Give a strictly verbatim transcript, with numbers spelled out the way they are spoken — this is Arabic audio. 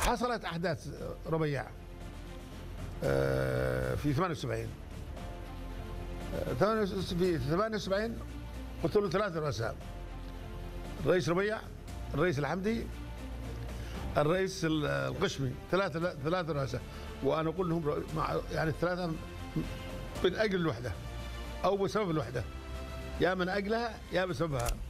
حصلت احداث ربيع في ثمانية وسبعين. في ثمانية وسبعين قلت له ثلاثة رؤساء: الرئيس ربيع، الرئيس الحمدي، الرئيس القشمي، ثلاثة ثلاثة رؤساء، وانا اقول لهم يعني الثلاثة من اجل الوحدة او بسبب الوحدة، يا من اجلها يا بسببها.